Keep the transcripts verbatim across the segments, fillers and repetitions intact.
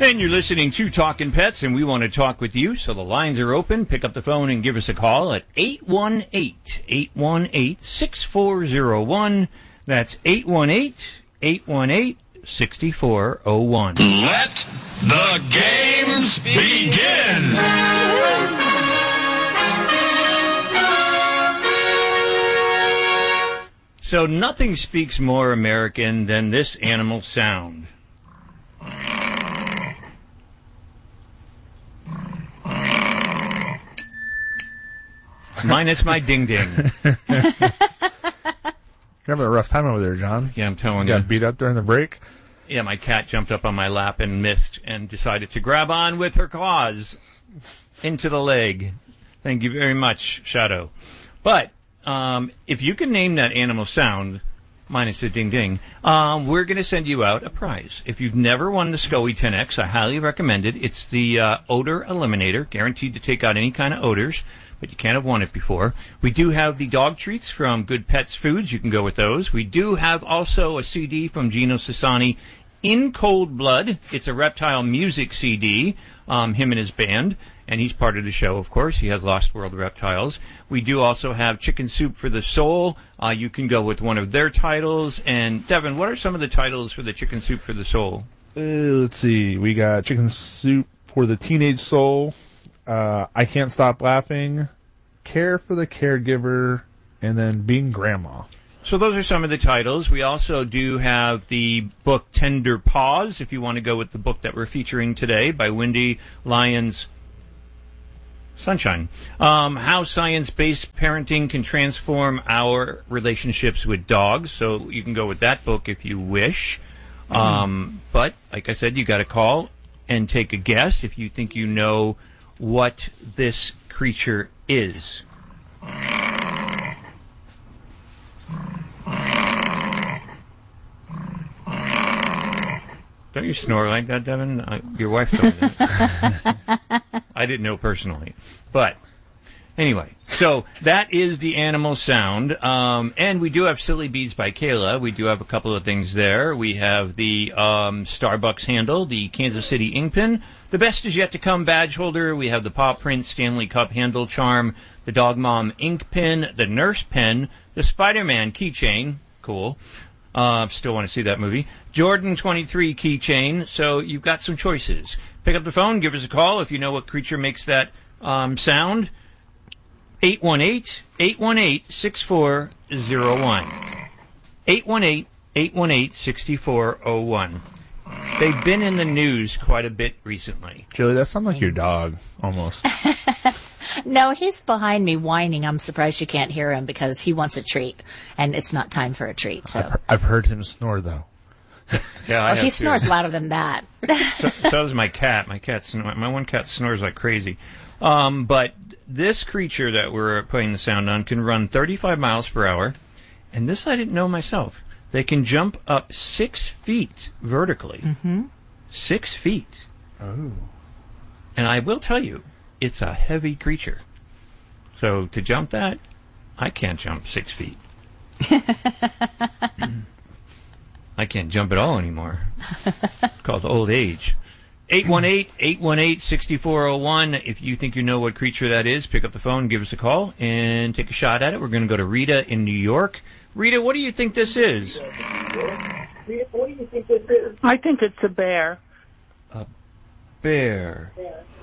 And you're listening to Talkin' Pets, and we want to talk with you, so the lines are open. Pick up the phone and give us a call at eight one eight, eight one eight, six four zero one. That's eight one eight, eight one eight, six four zero one. Let the games begin! So nothing speaks more American than this animal sound. Minus my ding-ding. You're having a rough time over there, John. Yeah, I'm telling you. you. Got beat up during the break? Yeah, my cat jumped up on my lap and missed and decided to grab on with her claws into the leg. Thank you very much, Shadow. But um, if you can name that animal sound, minus the ding-ding, um, we're going to send you out a prize. If you've never won the SCOE ten X, I highly recommend it. It's the uh, Odor Eliminator, guaranteed to take out any kind of odors, but you can't have won it before. We do have the dog treats from Good Pets Foods. You can go with those. We do have also a C D from Gino Sassani, In Cold Blood. It's a reptile music C D, um, him and his band, and he's part of the show, of course. He has Lost World Reptiles. We do also have Chicken Soup for the Soul. Uh, you can go with one of their titles. And, Devin, what are some of the titles for the Chicken Soup for the Soul? Uh, let's see. We got Chicken Soup for the Teenage Soul, uh, I Can't Stop Laughing, Care for the Caregiver, and then Being Grandma. So those are some of the titles. We also do have the book Tender Paws, if you want to go with the book that we're featuring today by Wendy Lyons Sunshine. Um, how science-based parenting can transform our relationships with dogs. So you can go with that book if you wish. Mm. Um, but, like I said, you got to call and take a guess if you think you know what this creature is. Don't you snore like that, Devin? Uh, your wife told me that. I didn't know personally. But, anyway, so that is the animal sound. Um, and we do have Silly Beads by Kayla. We do have a couple of things there. We have the um, Starbucks handle, the Kansas City ink pen, the Best Is Yet to Come badge holder. We have the Paw Print Stanley Cup handle charm, the Dog Mom ink pen, the Nurse pen, the Spider-Man keychain. Cool. Uh, still want to see that movie. Jordan twenty-three keychain. So you've got some choices. Pick up the phone, give us a call if you know what creature makes that um, sound. eight one eight, eight one eight, six four zero one. eight one eight, eight one eight, six four zero one. They've been in the news quite a bit recently. Julie, that sounds like your dog, almost. No, he's behind me whining. I'm surprised you can't hear him because he wants a treat, and it's not time for a treat. So I've, I've heard him snore, though. Yeah, I oh, have he too. snores louder than that. so, so does my cat. My cat, snor- my one cat snores like crazy. Um, but this creature that we're playing the sound on can run thirty-five miles per hour, and this I didn't know myself. They can jump up six feet vertically. Mm-hmm. Six feet. Oh. And I will tell you, it's a heavy creature. So to jump that, I can't jump six feet. I can't jump at all anymore. It's called old age. eight one eight, eight one eight, six four zero one. If you think you know what creature that is, pick up the phone, give us a call, and take a shot at it. We're going to go to Rita in New York. Rita, what do you think this is? Rita, what do you think this is? I think it's a bear. A bear.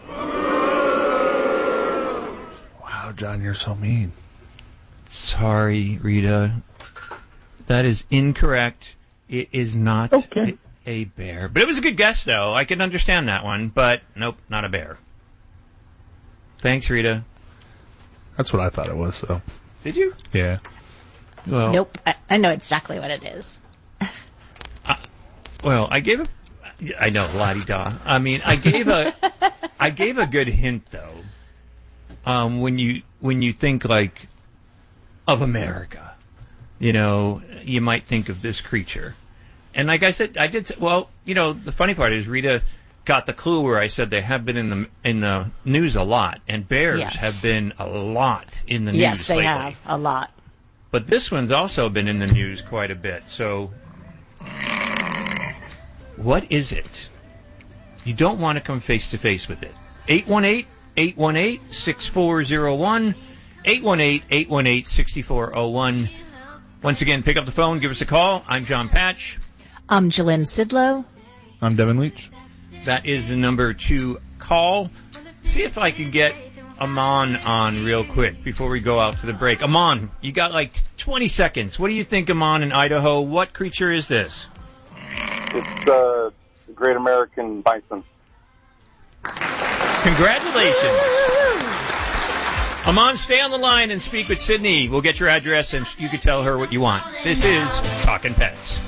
Wow, John, you're so mean. Sorry, Rita. That is incorrect. It is not okay. a, a bear. But it was a good guess, though. I can understand that one. But, nope, not a bear. Thanks, Rita. That's what I thought it was, though. Did you? Yeah. Well, nope. I, I know exactly what it is. uh, well, I gave a... I know, la-di-da. I mean, I gave a... I gave a good hint, though. Um, when you when you think, like, of America, you know, you might think of this creature. And like I said, I did say, well, you know, the funny part is Rita got the clue where I said they have been in the in the news a lot, and bears yes. have been a lot in the news Yes, they lately. have, a lot. But this one's also been in the news quite a bit, so what is it? You don't want to come face-to-face with it. eight one eight, eight one eight, six four zero one, eight one eight, eight one eight, six four zero one. Once again, pick up the phone, give us a call. I'm John Patch. I'm Jalynn Sidlow. I'm Devin Leach. That is the number to call. See if I can get Amon on real quick before we go out to the break. Amon, you got like twenty seconds. What do you think, Amon, in Idaho? What creature is this? It's uh, the Great American Bison. Congratulations. Amon, stay on the line and speak with Sydney. We'll get your address and you can tell her what you want. This is Talkin' Pets.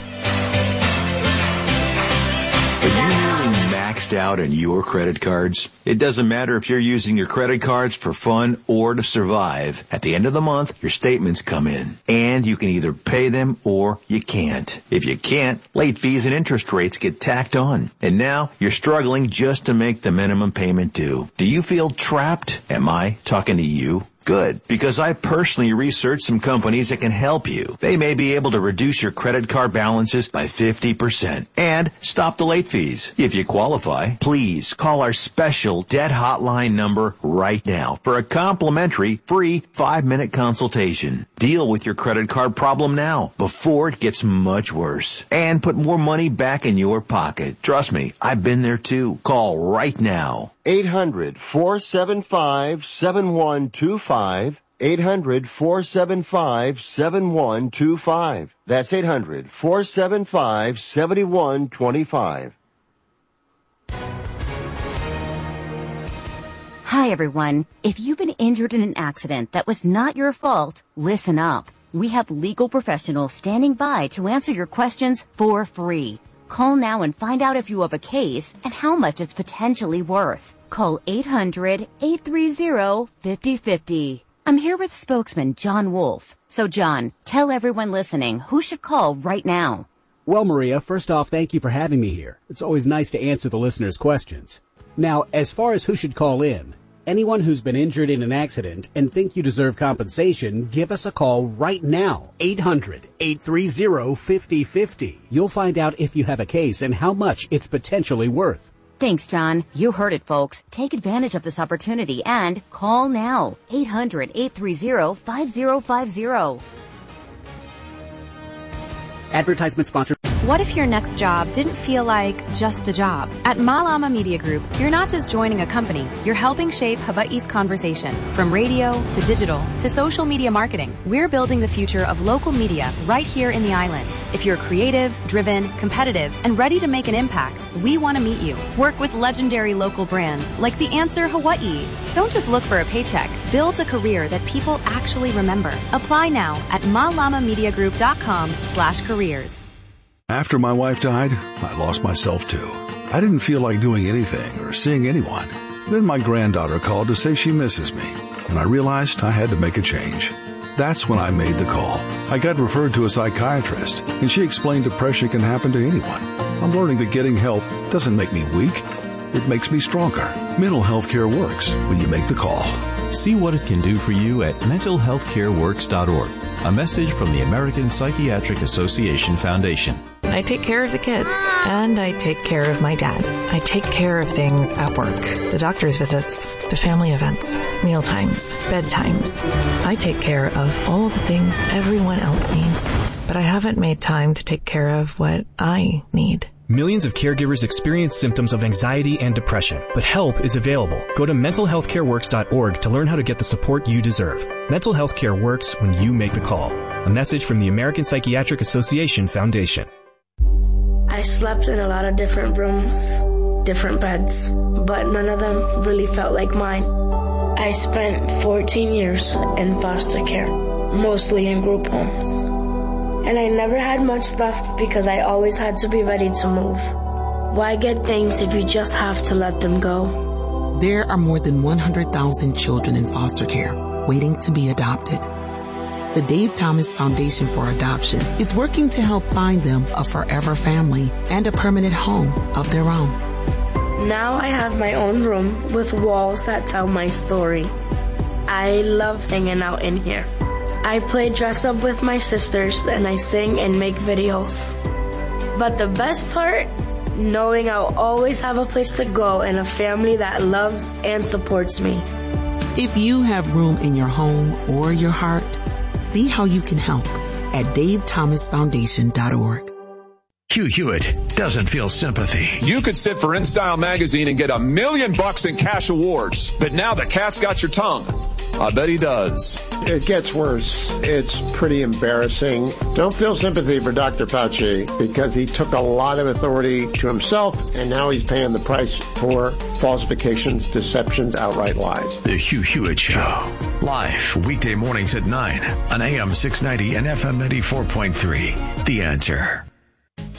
Are you nearly maxed out on your credit cards? It doesn't matter if you're using your credit cards for fun or to survive. At the end of the month, your statements come in, and you can either pay them or you can't. If you can't, late fees and interest rates get tacked on. And now you're struggling just to make the minimum payment due. Do you feel trapped? Am I talking to you? Good, because I personally researched some companies that can help you. They may be able to reduce your credit card balances by fifty percent and stop the late fees. If you qualify, please call our special debt hotline number right now for a complimentary free five-minute consultation. Deal with your credit card problem now before it gets much worse and put more money back in your pocket. Trust me, I've been there too. Call right now. eight hundred, four seven five, seven one two five. eight hundred, four seven five, seven one two five. That's eight hundred, four seven five, seven one two five. Hi, everyone. If you've been injured in an accident that was not your fault, listen up. We have legal professionals standing by to answer your questions for free. Call now and find out if you have a case and how much it's potentially worth. Call eight hundred, eight three zero, five zero five zero. I'm here with spokesman John Wolf. So, John, tell everyone listening who should call right now. Well, Maria, first off, thank you for having me here. It's always nice to answer the listeners' questions. Now, as far as who should call in, anyone who's been injured in an accident and think you deserve compensation, give us a call right now. eight hundred, eight three zero, five zero five zero. You'll find out if you have a case and how much it's potentially worth. Thanks, John. You heard it, folks. Take advantage of this opportunity and call now. eight hundred, eight three zero, five zero five zero. Advertisement sponsor. What if your next job didn't feel like just a job? At Malama Media Group, you're not just joining a company, you're helping shape Hawaii's conversation. From radio to digital to social media marketing, we're building the future of local media right here in the islands. If you're creative, driven, competitive, and ready to make an impact, we want to meet you. Work with legendary local brands like The Answer Hawaii. Don't just look for a paycheck. Build a career that people actually remember. Apply now at malamamediagroup.com slash careers. After my wife died, I lost myself too. I didn't feel like doing anything or seeing anyone. Then my granddaughter called to say she misses me, and I realized I had to make a change. That's when I made the call. I got referred to a psychiatrist, and she explained depression can happen to anyone. I'm learning that getting help doesn't make me weak. It makes me stronger. Mental health care works when you make the call. See what it can do for you at mental health care works dot org. A message from the American Psychiatric Association Foundation. I take care of the kids, and I take care of my dad. I take care of things at work. The doctor's visits, the family events, meal times, bedtimes. I take care of all the things everyone else needs, but I haven't made time to take care of what I need. Millions of caregivers experience symptoms of anxiety and depression, but help is available. Go to mental health care works dot org to learn how to get the support you deserve. Mental health care works when you make the call. A message from the American Psychiatric Association Foundation. I slept in a lot of different rooms, different beds, but none of them really felt like mine. I spent fourteen years in foster care, mostly in group homes. And I never had much left because I always had to be ready to move. Why get things if you just have to let them go? There are more than one hundred thousand children in foster care waiting to be adopted. The Dave Thomas Foundation for Adoption is working to help find them a forever family and a permanent home of their own. Now I have my own room with walls that tell my story. I love hanging out in here. I play dress up with my sisters and I sing and make videos. But the best part knowing I'll always have a place to go and a family that loves and supports me. If you have room in your home or your heart, see how you can help at dave thomas foundation dot org. Hugh Hewitt doesn't feel sympathy. You could sit for InStyle magazine and get a million bucks in cash awards, but now the cat's got your tongue. I bet he does. It gets worse. It's pretty embarrassing. Don't feel sympathy for Doctor Fauci because he took a lot of authority to himself and now he's paying the price for falsifications, deceptions, outright lies. The Hugh Hewitt Show. Live weekday mornings at nine on A M six ninety and F M ninety-four point three. The Answer.